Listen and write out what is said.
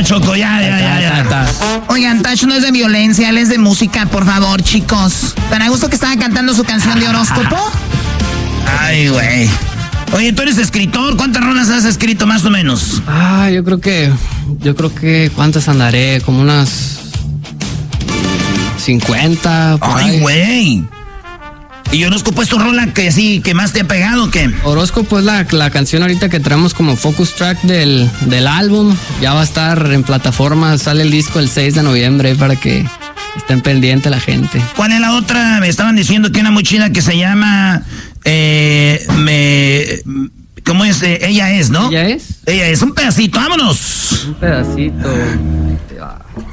Choco, ya. Oigan, Touch no es de violencia, él es de música, por favor, chicos. ¿Tan a gusto que estaba cantando su canción de horóscopo? Ay, güey. Oye, tú eres escritor, ¿cuántas rolas has escrito más o menos? Yo creo que ¿cuántas andaré? Como unas 50. Ay, güey. ¿Y horóscopo es tu rola que sí, que más te ha pegado o qué? Horóscopo es la canción ahorita que traemos como focus track del álbum. Ya va a estar en plataformas, sale el disco el 6 de noviembre para que estén pendientes la gente. ¿Cuál es la otra? Me estaban diciendo que una muy chida que se llama... ¿Cómo es? Ella es, ¿no? ¿Ella es? Ella es. Un pedacito, vámonos. Un pedacito. Ahí te va.